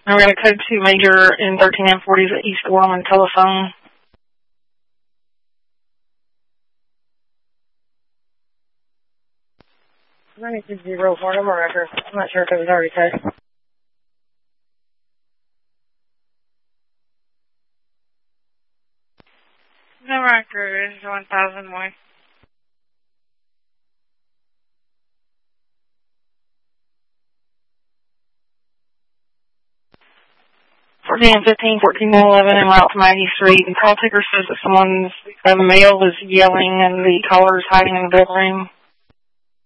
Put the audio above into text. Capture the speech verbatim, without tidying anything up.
I'm going to code two major in thirteen M forties at East Orland telephone. ninety-six zero four, number record. I'm not sure if it was already said. No record is one thousand one. fourteen fifteen, fourteen eleven, en route to Maggie Street. The call taker says that someone's, a male is yelling and the caller is hiding in the bedroom.